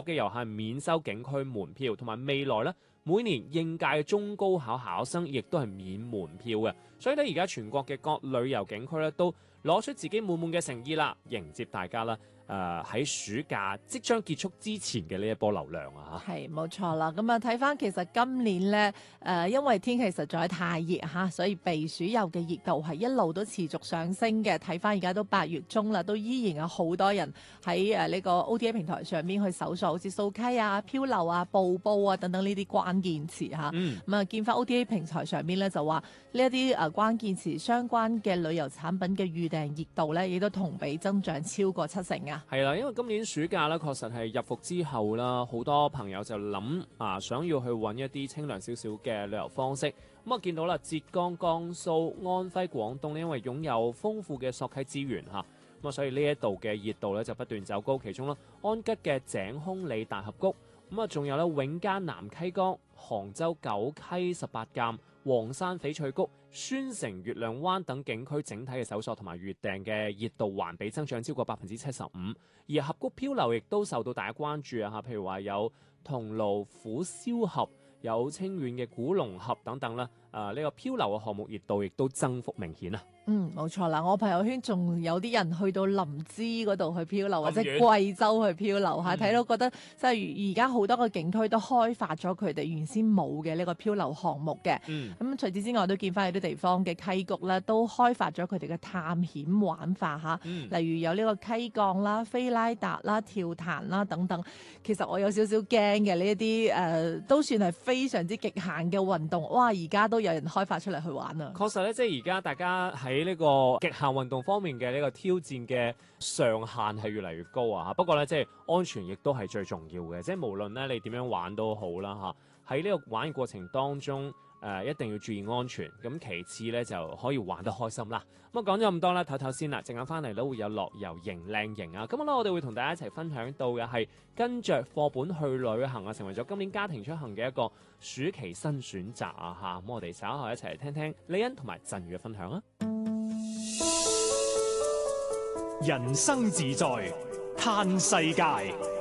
嘅遊客免收景區門票，同埋未來咧每年應屆嘅中高考考生亦都係免門票嘅。所以咧而家全國嘅各旅遊景區咧都攞出自己滿滿嘅誠意啦，迎接大家啦。喺暑假即將結束之前嘅呢一波流量啊嚇， 係冇錯啦。咁啊睇翻其實今年咧因為天氣實在太熱嚇，所以避暑遊嘅熱度係一路都持續上升嘅。睇翻而家都8月中啦，都依然有好多人喺呢個 OTA 平台上面去搜索，好似掃溪啊、漂流啊、瀑布啊等等呢啲關鍵詞嚇。咁啊見翻 OTA 平台上面咧就話呢一啲關鍵詞相關嘅旅遊產品嘅預訂熱度咧，亦都同比增長超過70%啊！ 係啦，因為今年暑假咧，確實係入伏之後啦，好多朋友就諗想要去揾一啲清涼少少嘅旅遊方式。咁啊，見到啦，浙江、江蘇、安徽、廣東咧，因為擁有豐富嘅索溪資源嚇，咁啊，所以呢一度嘅熱度咧就不斷走高。其中啦，安吉嘅井空里大峽谷，咁啊，仲有咧永嘉南溪江、杭州九溪18澗、黃山翡翠谷、宣城月亮灣等景區整體嘅搜索同埋預訂嘅熱度環比增長超過75%，而峽谷漂流亦都受到大家關注啊！譬如話有桐廬虎嘯峽、有清遠嘅古龍峽等等啦，呢個漂流嘅項目熱度亦都增幅明顯啊！ 冇錯啦，我朋友圈仲有啲人去到林芝嗰度去漂流，或者貴州去漂流嚇，睇到覺得即係而家好多個景區都開發咗佢哋原先冇嘅呢個漂流項目嘅。咁除此之外，都見翻有啲地方嘅溪谷咧，都開發咗佢哋嘅探險玩法嚇，例如有呢個溪降啦、飛拉達啦、跳彈啦等等。其實我有少少驚嘅呢一啲都算係非常之極限嘅運動。哇！而家都有人開發出嚟去玩啊！ 確實咧，即係而家大家喺呢個極限運動方面嘅呢個挑戰嘅上限係越嚟越高啊！不過咧，即係安全亦都係最重要嘅，即係無論咧你點樣玩都好啦嚇。喺呢個玩嘅過程當中，一定要注意安全。咁其次咧就可以玩得開心啦。咁講咗咁多啦，唞唞先啦，陣間翻嚟都會有樂遊型靚型啊！咁咧我哋會同大家一齊分享到嘅係跟着課本去旅行啊，成為咗今年家庭出行嘅一個暑期新選擇啊嚇！咁我哋稍後一齊嚟聽聽李欣同埋振宇嘅分享啊！ 人生自在嘆世界，